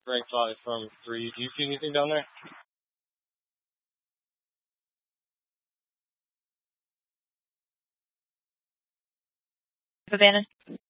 Rank 5 from 3. Do you see anything down there? Advantage.